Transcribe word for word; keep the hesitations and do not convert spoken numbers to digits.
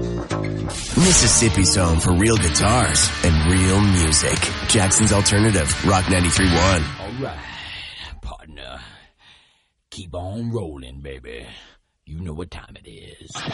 Mississippi's home for real guitars and real music. Jackson's Alternative, Rock ninety-three point one. All right, partner. Keep on rolling, baby. You know what time it is.